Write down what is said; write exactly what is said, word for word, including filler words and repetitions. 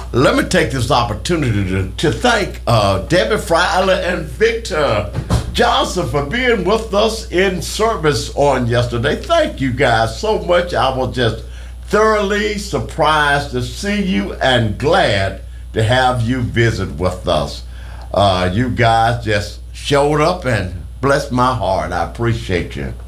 Let me take this opportunity to, to thank uh, Debbie Fryler and Victor Johnson for being with us in service on yesterday. Thank you guys so much. I was just thoroughly surprised to see you and glad to have you visit with us. Uh, you guys just showed up and blessed my heart. I appreciate you.